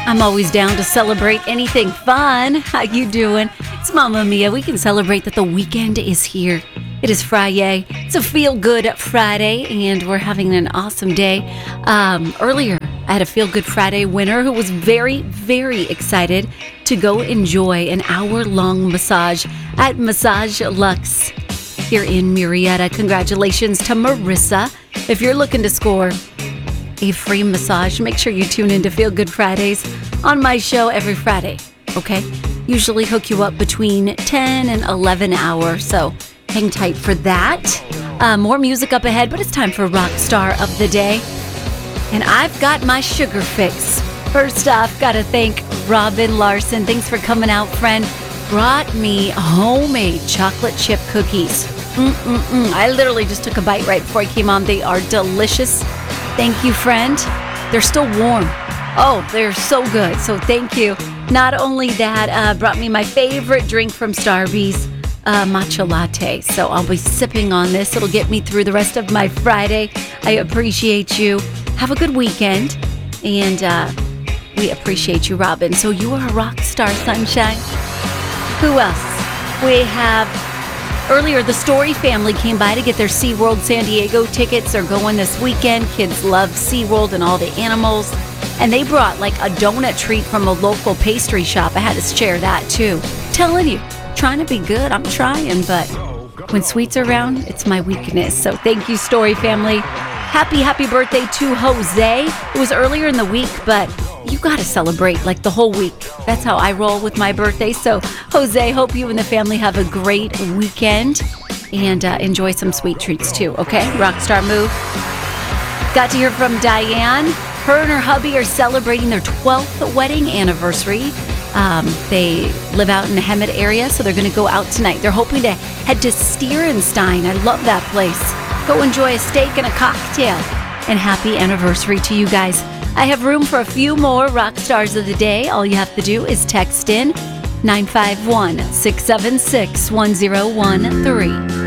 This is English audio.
I'm always down to celebrate anything fun. How you doing? It's Mama Mia. We can celebrate that the weekend is here. It is Friday. It's a feel-good Friday, and we're having an awesome day. Earlier, I had a feel-good Friday winner who was very, very excited to go enjoy an hour-long massage at Massage Luxe here in Murrieta. Congratulations to Marissa. If you're looking to score a free massage, make sure you tune in to Feel Good Fridays on my show every Friday, okay? Usually hook you up between 10 and 11 hours, so hang tight for that. More music up ahead, but it's time for Rock Star of the Day. And I've got my sugar fix. First off, gotta thank Robin Larson. Thanks for coming out, friend. Brought me homemade chocolate chip cookies. I literally just took a bite right before I came on. They are delicious. Thank you, friend. They're still warm. Oh, they're so good. So thank you. Not only that, brought me my favorite drink from Starbucks, matcha latte. So I'll be sipping on this. It'll get me through the rest of my Friday. I appreciate you. Have a good weekend. And we appreciate you, Robin. So you are a rock star, sunshine. Who else? We have... Earlier, the Story family came by to get their SeaWorld San Diego tickets. They're going this weekend. Kids love SeaWorld and all the animals. And they brought like a donut treat from a local pastry shop. I had to share that too. Telling you, trying to be good. I'm trying, but when sweets are around, it's my weakness. So thank you, Story family. Happy birthday to Jose. It was earlier in the week, but you got to celebrate like the whole week. That's how I roll with my birthday. So, Jose, hope you and the family have a great weekend and enjoy some sweet treats too, okay? Rockstar move. Got to hear from Diane. Her and her hubby are celebrating their 12th wedding anniversary. They live out in the Hemet area, so they're going to go out tonight. They're hoping to head to Stierenstein. I love that place. Go enjoy a steak and a cocktail. And happy anniversary to you guys. I have room for a few more rock stars of the day. All you have to do is text in 951-676-1013.